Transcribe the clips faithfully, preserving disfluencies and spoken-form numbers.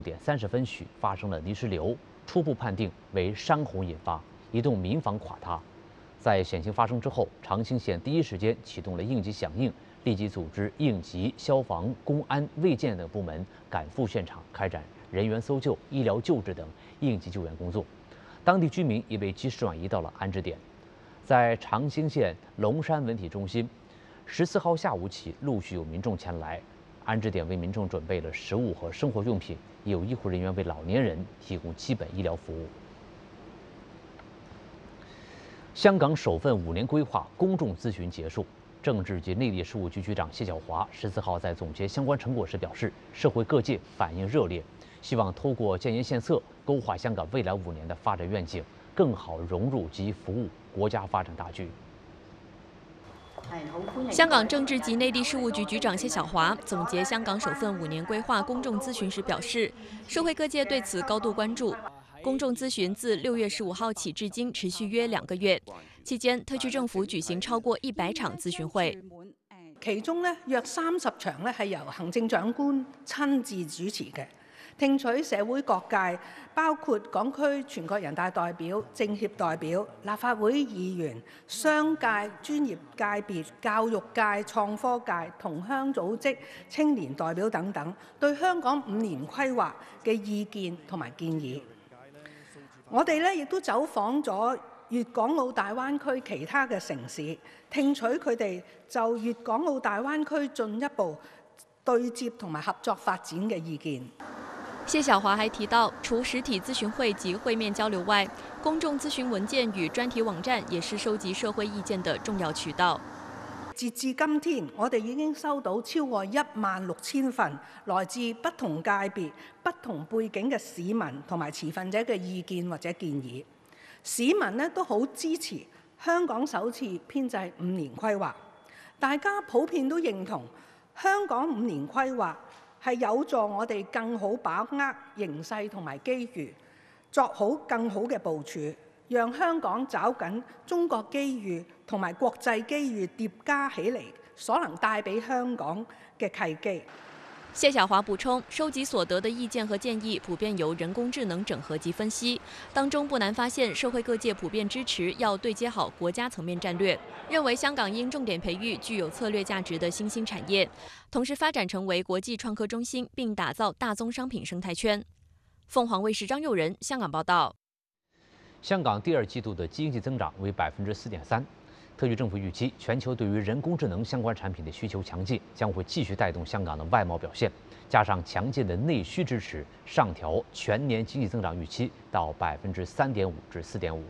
点三十分许发生了泥石流，初步判定为山洪引发，一栋民房垮塌。在险情发生之后，长兴县第一时间启动了应急响应，立即组织应急、消防、公安、卫健等部门赶赴现场，开展人员搜救、医疗救治等应急救援工作。当地居民也被及时转移到了安置点。在长兴县龙山文体中心，十四号下午起，陆续有民众前来。安置点为民众准备了食物和生活用品，也有医护人员为老年人提供基本医疗服务。香港首份五年规划公众咨询结束，政治及内地事务局局长谢晓华十四号在总结相关成果时表示，社会各界反应热烈，希望透过建言献策，勾画香港未来五年的发展愿景，更好融入及服务国家发展大局。 香港政治及内地事务局局长谢晓华总结香港首份五年规划公众咨询时表示，社会各界对此高度关注。公众咨询自六月十五号起至今持续约两个月，期間特區政府舉行超過一百場諮詢會。 其中咧約三十場咧係由行政長官親自主持嘅，聽取社會各界，包括港區全國人大代表、政協代表、立法會議員、商界、專業界別、教育界、創科界、同鄉組織、青年代表等等，對香港五年規劃嘅意見同埋建議。我哋咧亦都走訪咗粵港澳大灣區其他嘅城市，聽取佢哋就粵港澳大灣區進一步對接同埋合作發展嘅意見。 謝曉華還提到，除實體諮詢會及會面交流外，公眾諮詢文件與專題網站也是收集社會意見的重要渠道。 截至今天，我哋已經收到超過一萬六千份來自不同界別、不同背景嘅市民同埋持份者嘅意見或者建議。市民呢都好支持香港首次編制五年規劃，大家普遍都認同香港五年規劃係有助我哋更好把握形勢同埋機遇，作好更好嘅部署，讓香港找緊中國機遇同埋國際機遇疊加起嚟所能帶俾香港嘅契機。 謝曉華補充，收集所得的意見和建議普遍由人工智能整合及分析，當中不難發現社會各界普遍支持要對接好國家層面戰略，認為香港應重點培育具有策略價值的新興產業，同時發展成為國際創科中心，並打造大宗商品生態圈。鳳凰衛視張佑仁香港報道。 香港第二季度的經濟增長為百分之四點三。特區政府預期，全球對於人工智能相關產品的需求強勁，將會繼續帶動香港的外貿表現。加上強勁的內需支持，上調全年經濟增長預期到百分之三點五至四點五。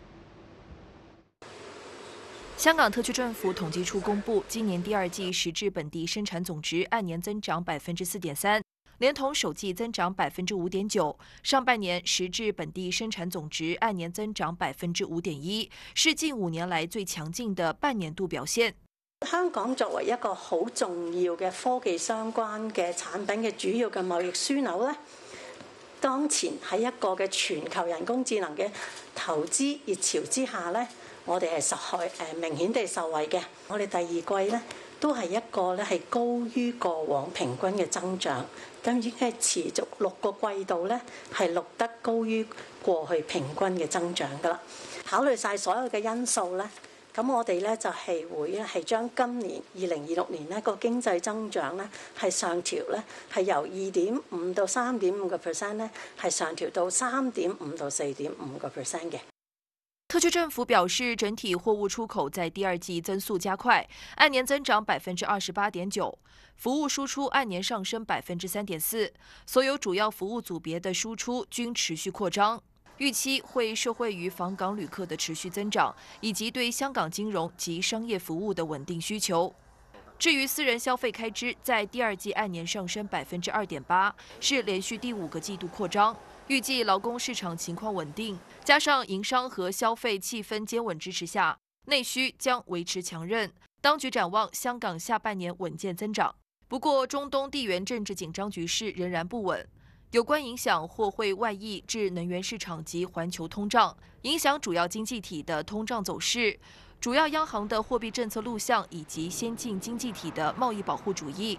香港特區政府統計處公布，今年第二季實質本地生產總值按年增長百分之四點三。連同首季增長百分之五點九，上半年實質本地生產總值按年增長百分之五點一，是近五年來最強勁的半年度表現。 香港作為一個好重要嘅科技相關嘅產品嘅主要嘅貿易樞紐咧，當前喺一個嘅全球人工智能嘅投資熱潮之下咧，我哋係受害誒明顯地受惠嘅。我哋第二季咧都係一個咧係高於過往平均嘅增長。咁已經係持續六個季度咧，係錄得高於過去平均嘅增長㗎啦。考慮晒所有嘅因素咧，咁我哋咧就係會咧係將今年二零二六年呢個經濟增長咧係上調咧係由二點五到三點五個 percent 咧係上調到三點五到四點五個 percent 嘅。 特區政府表示，整體貨物出口在第二季增速加快，按年增長百分之二十八點九，服務輸出按年上升百分之三點四，所有主要服務組別的輸出均持續擴張。預期會受惠於訪港旅客的持續增長，以及對香港金融及商業服務的穩定需求。至於私人消費開支，在第二季按年上升百分之二點八，是連續第五個季度擴張。預計勞工市場情況穩定，加上營商和消費氣氛堅穩支持下，內需將維持強韌。當局展望香港下半年穩健增長。不過，中東地緣政治緊張局勢仍然不穩，有關影響或會外溢至能源市場及環球通脹，影響主要經濟體的通脹走勢。主要央行的貨幣政策路向以及先進經濟體的貿易保護主義。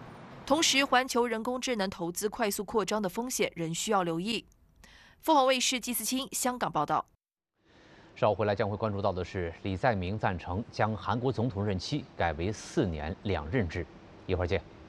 同时，环球人工智能投资快速扩张的风险仍需要留意。凤凰卫视季思清香港报道。 稍后回来将会关注到的是，李在明赞成将韩国总统任期改为四年两任制。一会儿见。